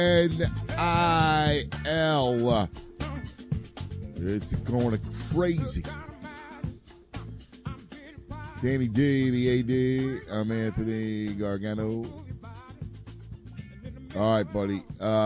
NIL. It's going crazy. Danny D, the AD. I'm Anthony Gargano. All right, buddy.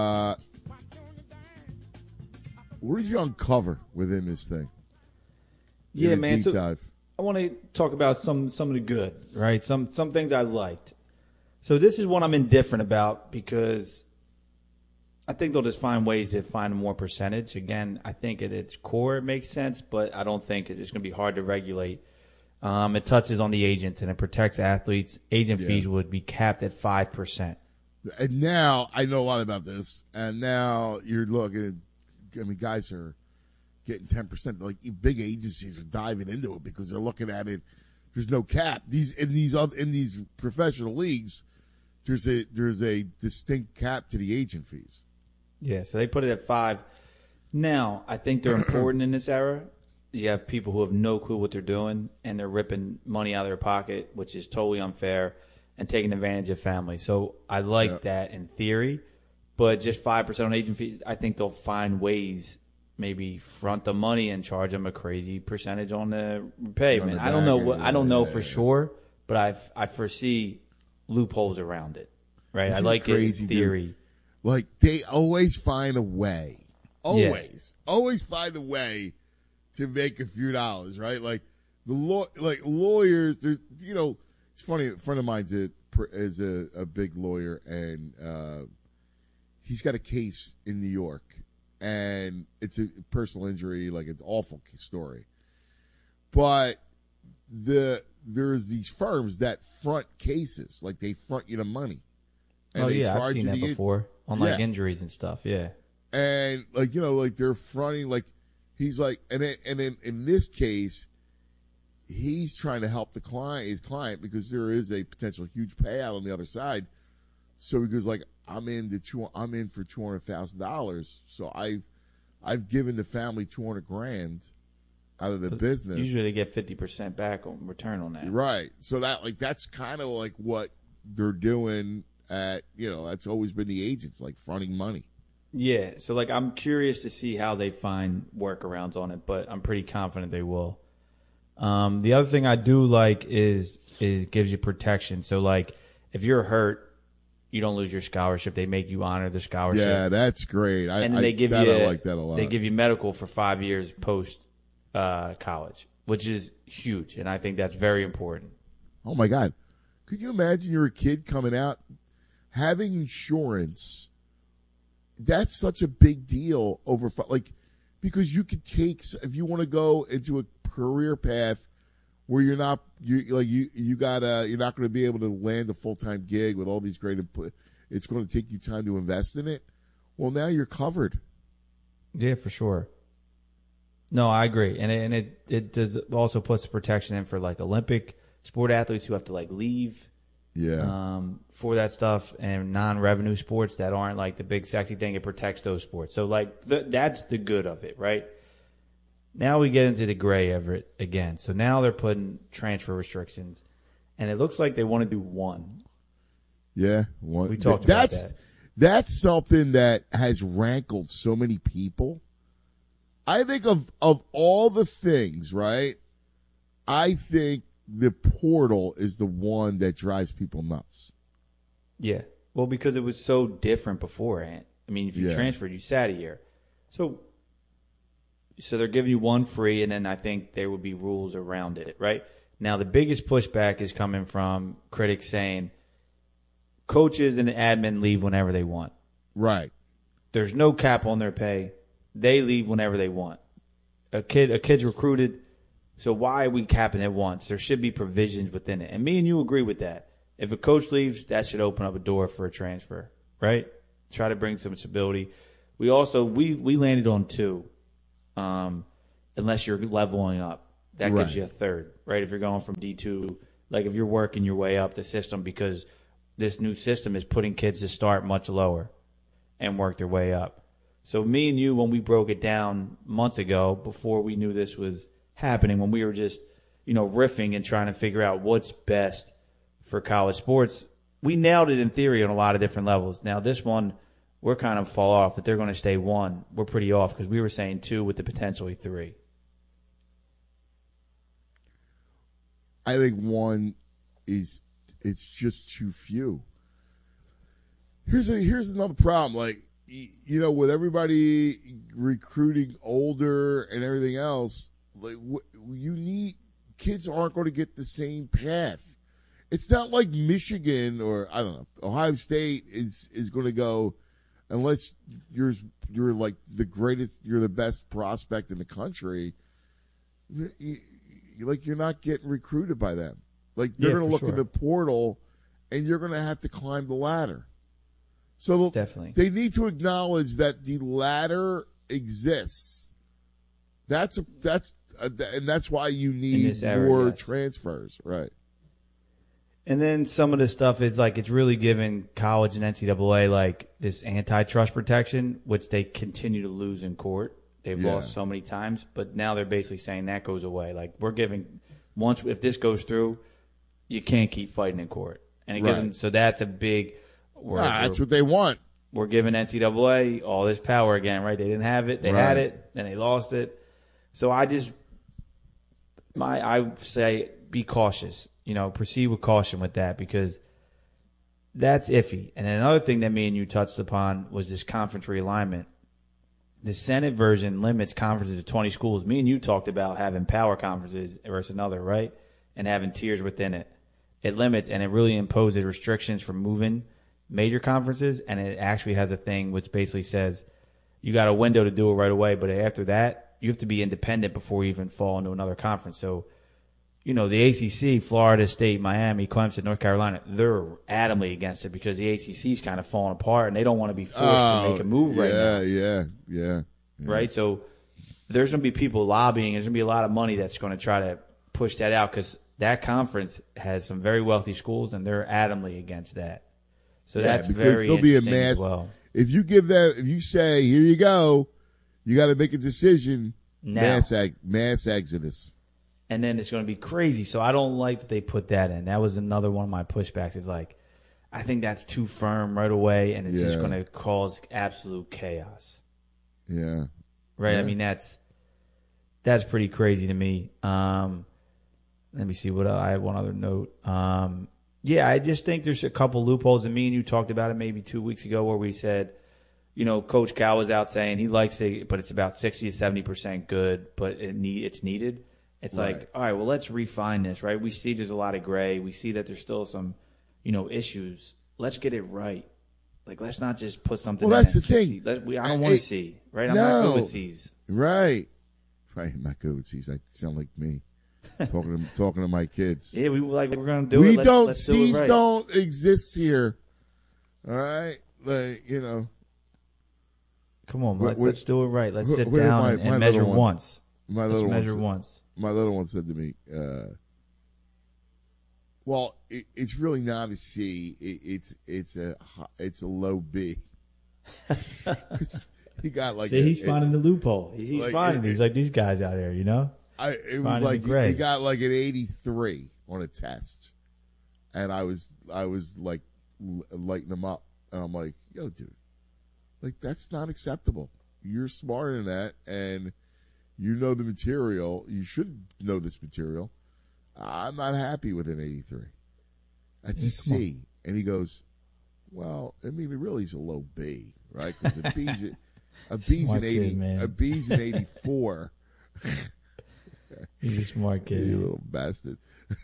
What did you uncover within this thing? Yeah, man. Deep dive. I want to talk about some of the good, right? Some things I liked. So this is what I'm indifferent about because I think they'll just find ways to find more percentage. Again, I think at its core it makes sense, but I don't think it's going to be hard to regulate. It touches on the agents and it protects athletes. Agent fees would be capped at 5%. And now I know a lot about this, and now you're looking at, guys are getting 10%. Like big agencies are diving into it because they're looking at it. There's no cap. In these professional leagues, there's a distinct cap to the agent fees. Yeah, so they put it at 5. Now, I think they're important in this era. You have people who have no clue what they're doing, and they're ripping money out of their pocket, which is totally unfair, and taking advantage of families. So I like that in theory, but just 5% on agent fees, I think they'll find ways, maybe front the money and charge them a crazy percentage on the repayment. I don't know for sure, but I foresee loopholes around it. Right? I like it in theory. Dude. Like they always find a way. Always find a way to make a few dollars, right? Like lawyers, there's it's funny. A friend of mine is a big lawyer, and he's got a case in New York, and it's a personal injury, like it's an awful story. But there's these firms that front cases, like they front you the money. And I've seen that before on like injuries and stuff. Yeah, and like they're fronting, like he's like, and then in this case, he's trying to help his client because there is a potential huge payout on the other side. So he goes like, I'm in for $200,000. So I've given the family $200,000 out of the business. Usually they get 50% back on return on that. Right. So that's kind of like what they're doing at, that's always been the agents, like fronting money. Yeah. So like I'm curious to see how they find workarounds on it, but I'm pretty confident they will. The other thing I do like is gives you protection. So like if you're hurt, you don't lose your scholarship. They make you honor the scholarship. Yeah, that's great. I like that a lot. They give you medical for 5 years post college, which is huge, and I think that's very important. Oh my God, could you imagine you're a kid coming out having insurance? That's such a big deal because you could take, if you want to go into a career path where you're not going to be able to land a full-time gig with all these great input. It's going to take you time to invest in it. Well, now you're covered. Yeah, for sure. No, I agree, and it does also puts protection in for like Olympic sport athletes who have to like leave. Yeah. For that stuff, and non-revenue sports that aren't like the big sexy thing, it protects those sports. So like that's the good of it, right? Now we get into the gray of it again. So now they're putting transfer restrictions, and it looks like they want to do one. Yeah, one. We talked about that. That's something that has rankled so many people. I think of all the things, right? I think the portal is the one that drives people nuts. Yeah. Well, because it was so different beforehand. I mean, if you transferred, you sat a year. So they're giving you one free, and then I think there would be rules around it, right? Now, the biggest pushback is coming from critics saying coaches and admin leave whenever they want. Right. There's no cap on their pay. They leave whenever they want. A kid's recruited, so why are we capping it once? There should be provisions within it. And me and you agree with that. If a coach leaves, that should open up a door for a transfer, right? Try to bring some stability. We also, we landed on 2, unless you're leveling up. That gives you a third, right? If you're going from D2, like if you're working your way up the system, because this new system is putting kids to start much lower and work their way up. So me and you, when we broke it down months ago, before we knew this was happening, when we were just, riffing and trying to figure out what's best for college sports, we nailed it in theory on a lot of different levels. Now, this one, we're kind of fall off. That they're going to stay 1. We're pretty off because we were saying 2 with the potentially 3. I think 1 it's just too few. Here's another problem. Like, you know, with everybody recruiting older and everything else, like kids aren't going to get the same path. It's not like Michigan or I don't know, Ohio State is going to go unless you're like the greatest, you're the best prospect in the country. You're not getting recruited by them. Like they're going to look in the portal, and you're going to have to climb the ladder. So definitely, they need to acknowledge that the ladder exists. And that's why you need more transfers, right? And then some of the stuff is like it's really giving college and NCAA like this antitrust protection, which they continue to lose in court. They've lost so many times, but now they're basically saying that goes away. Like we're giving if this goes through, you can't keep fighting in court, and it gives them, so that's a big. That's what they want. We're giving NCAA all this power again, right? They didn't have it, they had it, then they lost it. So I say be cautious. You know, proceed with caution with that because that's iffy. And then another thing that me and you touched upon was this conference realignment. The Senate version limits conferences to 20 schools. Me and you talked about having power conferences versus another, right? And having tiers within it. It limits and it really imposes restrictions for moving major conferences. And it actually has a thing which basically says you got a window to do it right away. But after that, you have to be independent before you even fall into another conference. So, you know, the ACC, Florida State, Miami, Clemson, North Carolina, they're adamantly against it because the ACC is kind of falling apart and they don't want to be forced to make a move right now. Yeah. Right? So there's going to be people lobbying. There's going to be a lot of money that's going to try to push that out because that conference has some very wealthy schools and they're adamantly against that. So that's very interesting as well. If you say, here you go, you got to make a decision, now. Mass exodus. And then it's going to be crazy. So I don't like that they put that in. That was another one of my pushbacks. Is like, I think that's too firm right away, and it's just going to cause absolute chaos. Yeah. Right. Yeah. I mean, that's pretty crazy to me. Let me see what I had one other note. I just think there's a couple loopholes, and me and you talked about it maybe 2 weeks ago where we said, you know, Coach Cal was out saying he likes it, but it's about 60 to 70% good, but it's needed. It's like, all right, well, let's refine this, right? We see there's a lot of gray. We see that there's still some, you know, issues. Let's get it right. Like, let's not just put something. Well, that's the thing. I don't want to see, right? I'm not good with C's. Right. I'm not good with C's. I sound like me talking to my kids. Yeah, we're going to do it. Let's C's do it right. don't exist here. All right, like you know. Come on, let's do it right. Let's sit down and measure once. Let's measure once. My little one said to me, well, it's really not a C. It's a low B. He got like he's finding the loophole. He's like, finding these like these guys out there, you know. It was like he got like an 83 on a test, and I was like lighting him up, and I'm like, yo, dude, like that's not acceptable. You're smarter than that, and you know the material. You should know this material. I'm not happy with an 83. That's a C. And he goes, well, I mean, it really is a low B, right? Because a B's an 80. Kid, a B's an 84. He's a smart kid. You little bastard.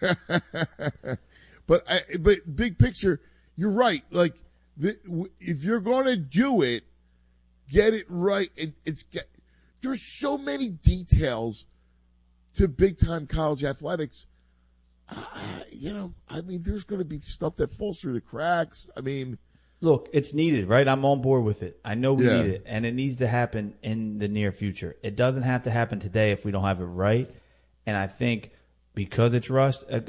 But big picture, you're right. Like, if you're going to do it, get it right. There's so many details to big-time college athletics. You know, I mean, there's going to be stuff that falls through the cracks. I mean, look, it's needed, right? I'm on board with it. I know we need it, and it needs to happen in the near future. It doesn't have to happen today if we don't have it right. And I think because it's rushed,